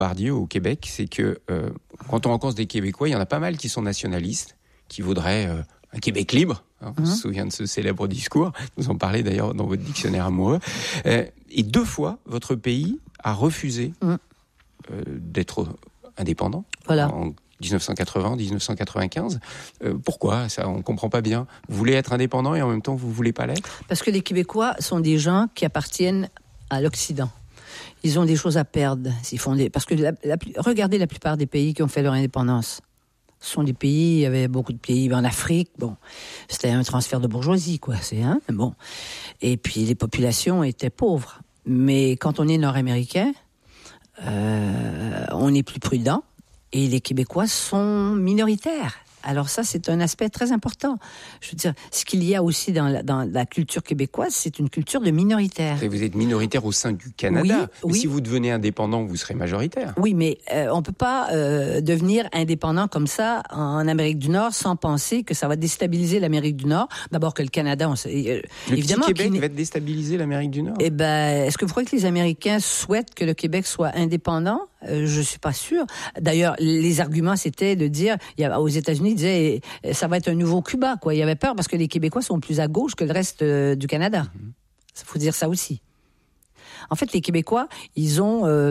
Bardieu au Québec, c'est que quand on rencontre des Québécois, il y en a pas mal qui sont nationalistes, qui voudraient un Québec libre. On se souvient de ce célèbre discours. Vous en parlez d'ailleurs dans votre dictionnaire amoureux. Et 2 fois, votre pays a refusé d'être indépendant. Voilà. En 1980, 1995. Pourquoi ça, on ne comprend pas bien. Vous voulez être indépendant et en même temps, vous ne voulez pas l'être? Parce que les Québécois sont des gens qui appartiennent à l'Occident. Ils ont des choses à perdre. Parce que regardez la plupart des pays qui ont fait leur indépendance. Ce sont des pays, il y avait beaucoup de pays en Afrique. Bon, c'était un transfert de bourgeoisie, quoi. Bon. Et puis les populations étaient pauvres. Mais quand on est nord-américain, on est plus prudent. Et les Québécois sont minoritaires. Alors ça, c'est un aspect très important. Je veux dire, ce qu'il y a aussi dans la culture québécoise, c'est une culture de minoritaire. Et vous êtes minoritaire au sein du Canada. Mais si vous devenez indépendant, vous serez majoritaire. Oui, mais on ne peut pas devenir indépendant comme ça en Amérique du Nord sans penser que ça va déstabiliser l'Amérique du Nord. D'abord que le Canada... évidemment, le petit Québec va déstabiliser l'Amérique du Nord. Est-ce que vous croyez que les Américains souhaitent que le Québec soit indépendant? Je ne suis pas sûre. D'ailleurs, les arguments, c'était de dire... aux États-Unis, ils disaient ça va être un nouveau Cuba, quoi. Il y avait peur parce que les Québécois sont plus à gauche que le reste du Canada. Il faut dire ça aussi. En fait, les Québécois, ils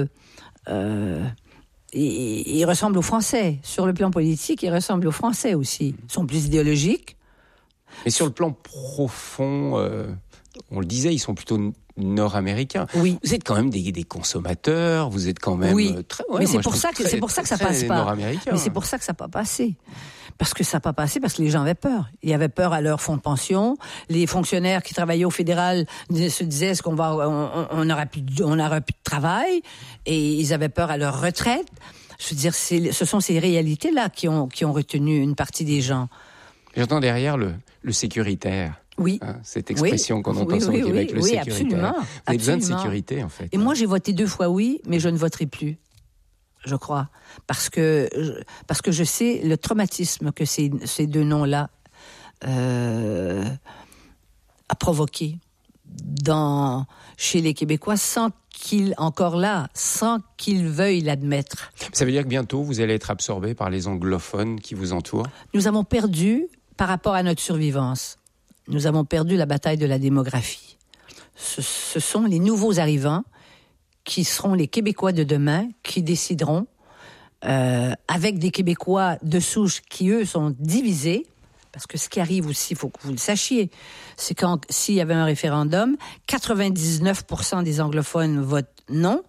ressemblent aux Français. Sur le plan politique, ils ressemblent aux Français aussi. Ils sont plus idéologiques. Mais sur le plan profond, on le disait, ils sont plutôt nord-américains. Oui. Vous êtes quand même des consommateurs, vous êtes quand même très... mais c'est pour ça que ça passe pas. Mais c'est pour ça que ça n'a pas passé. Parce que ça n'a pas passé, parce que les gens avaient peur. Ils avaient peur à leur fonds de pension. Les fonctionnaires qui travaillaient au fédéral se disaient est-ce qu'on n'aura plus de travail, et ils avaient peur à leur retraite. Je veux dire, ce sont ces réalités-là qui ont retenu une partie des gens. J'entends derrière le sécuritaire. Oui. Cette expression qu'on entend sur le Québec, le sécuritaire. Absolument. Vous avez besoin de sécurité, en fait. Et moi, j'ai voté 2 fois oui, mais je ne voterai plus. Je crois. Parce que je sais le traumatisme que ces 2 noms-là a provoqué chez les Québécois sans qu'ils veuillent l'admettre. Ça veut dire que bientôt, vous allez être absorbé par les anglophones qui vous entourent? Nous avons perdu, par rapport à notre survivance, nous avons perdu la bataille de la démographie. Ce sont les nouveaux arrivants qui seront les Québécois de demain, qui décideront, avec des Québécois de souche qui, eux, sont divisés, parce que ce qui arrive aussi, il faut que vous le sachiez, c'est s'il y avait un référendum, 99% des anglophones votent non,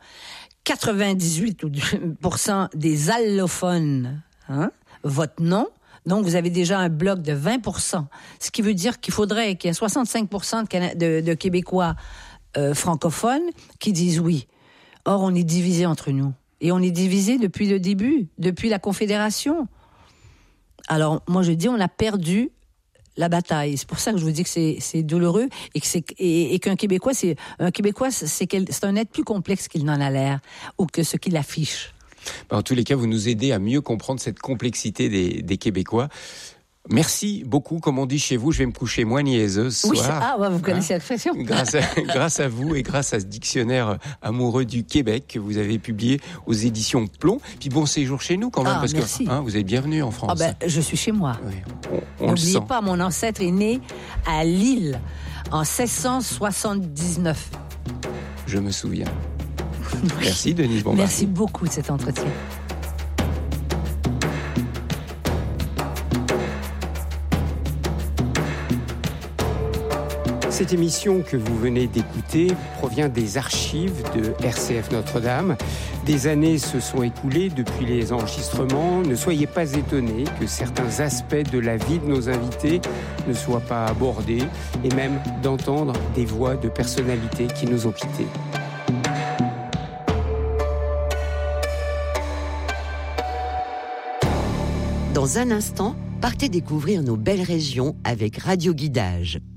98% des allophones votent non. Donc, vous avez déjà un bloc de 20%. Ce qui veut dire qu'il faudrait qu'il y ait 65% de Québécois francophones qui disent oui. Or, on est divisé entre nous. Et on est divisé depuis le début, depuis la Confédération. Alors, moi, je dis, on a perdu la bataille. C'est pour ça que je vous dis que c'est douloureux et qu'un Québécois, c'est un être plus complexe qu'il n'en a l'air ou que ce qu'il affiche. En tous les cas, vous nous aidez à mieux comprendre cette complexité des Québécois. Merci beaucoup. Comme on dit chez vous, je vais me coucher moins niaiseuse ce soir. Vous connaissez l'expression. Grâce à vous et grâce à ce dictionnaire amoureux du Québec que vous avez publié aux éditions Plomb. Puis bon séjour chez nous quand même, parce merci. que vous êtes bienvenue en France. Je suis chez moi. Oui, on N'oubliez pas, mon ancêtre est né à Lille en 1679. Je me souviens. Merci Denise Bombardier. Merci beaucoup de cet entretien. Cette émission que vous venez d'écouter provient des archives de RCF Notre-Dame. Des années se sont écoulées depuis les enregistrements. Ne soyez pas étonnés que certains aspects de la vie de nos invités ne soient pas abordés et même d'entendre des voix de personnalités qui nous ont quittés. Dans un instant, partez découvrir nos belles régions avec Radio Guidage.